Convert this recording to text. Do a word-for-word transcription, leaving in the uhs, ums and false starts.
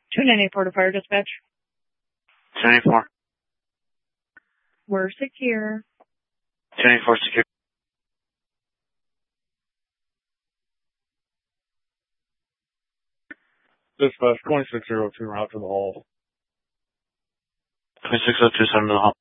two ninety-four to fire dispatch. two ninety-four. We're secure. two ninety-four secure. Dispatch twenty-six oh two route to the hall. twenty-six oh two, seven to the hall.